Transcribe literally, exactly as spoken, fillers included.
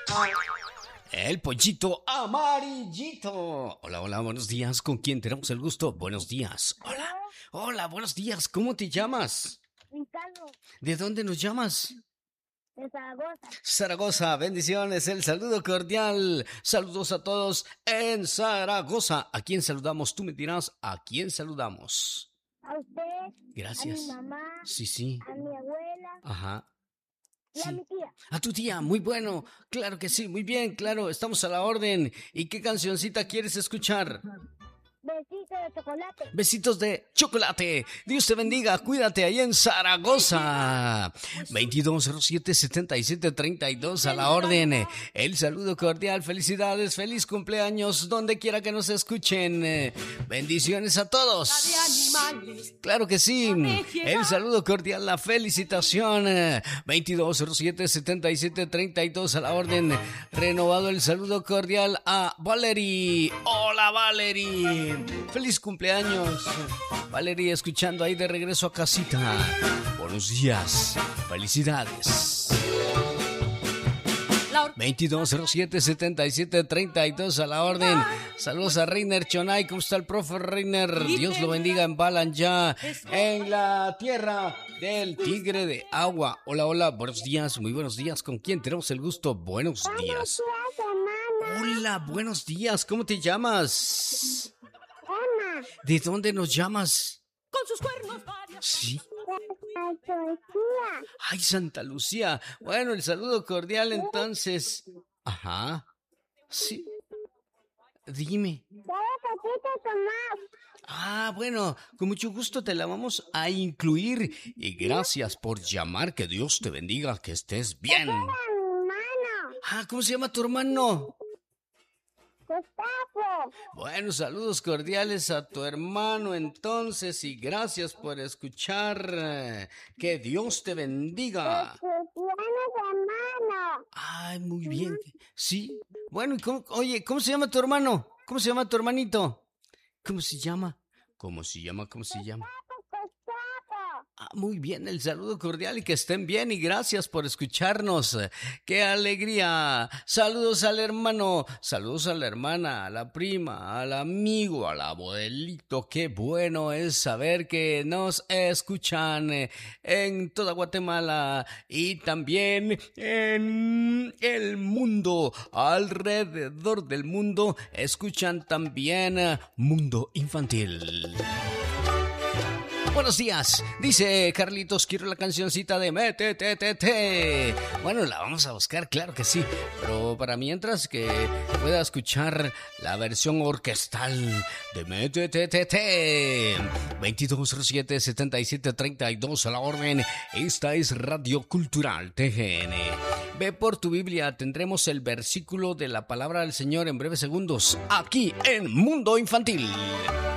El pollito amarillito. Hola, hola, buenos días. ¿Con quién tenemos el gusto? Buenos días. Hola, hola, buenos días. ¿Cómo te llamas? Ricardo, ¿De dónde nos llamas? de Zaragoza. Zaragoza, bendiciones, el saludo cordial. Saludos a todos en Zaragoza. ¿A quién saludamos? Tú me dirás, ¿a quién saludamos? A usted, Gracias. a mi mamá, Sí, sí. a mi abuela Ajá. y a Sí. mi tía. A tu tía, muy bueno. Claro que sí, muy bien, claro, estamos a la orden. ¿Y qué cancioncita quieres escuchar? Besito de chocolate. Besitos de chocolate. Dios te bendiga, cuídate ahí en Zaragoza. veintidós cero siete, setenta y siete treinta y dos a la orden. El saludo cordial, felicidades, feliz cumpleaños, donde quiera que nos escuchen. Bendiciones a todos. Claro que sí. El saludo cordial, la felicitación. veintidós cero siete, setenta y siete treinta y dos a la orden. Renovado el saludo cordial a Valerie. Hola, Valerie. Feliz cumpleaños, Valeria, escuchando ahí de regreso a casita. Buenos días, felicidades. veintidós cero siete, setenta y siete treinta y dos a la orden. Saludos a Reiner Chonay. ¿Cómo está el profe Reiner? Dios lo bendiga en Balan ya, en la tierra del tigre de agua. Hola, hola, buenos días, muy buenos días. ¿Con quién tenemos el gusto? Buenos días. Hola, buenos días. ¿Cómo te llamas? Emma, ¿De dónde nos llamas? Con sus cuernos varias. Sí. Santa Lucía. Ay, Santa Lucía. Bueno, el saludo cordial entonces. Ajá. Sí. Dime. Dale Pepito Tomás. Ah, bueno, con mucho gusto te la vamos a incluir. Y gracias por llamar. Que Dios te bendiga, que estés bien. Era mi hermano, Ah, ¿cómo se llama tu hermano? Gustavo. Bueno, saludos cordiales a tu hermano entonces y gracias por escuchar. Que Dios te bendiga. Cristiano hermano. Ay, muy bien. Sí. Bueno, ¿y cómo, oye, ¿cómo se llama tu hermano? ¿Cómo se llama tu hermanito? ¿Cómo se llama? ¿Cómo se llama? ¿Cómo se llama? Gustavo. Ah, muy bien, el saludo cordial y que estén bien y gracias por escucharnos. ¡Qué alegría! Saludos al hermano, saludos a la hermana, a la prima, al amigo, al abuelito. Qué bueno es saber que nos escuchan en toda Guatemala y también en el mundo, alrededor del mundo. Escuchan también Mundo Infantil. Buenos días, dice Carlitos, quiero la cancioncita de Métetete. Bueno, la vamos a buscar, claro que sí, pero para mientras que pueda escuchar la versión orquestal de Métetete. veintidós cero siete, setenta y siete treinta y dos a la orden. Esta es Radio Cultural T G N. Ve por tu Biblia, tendremos el versículo de la palabra del Señor en breves segundos, aquí en Mundo Infantil.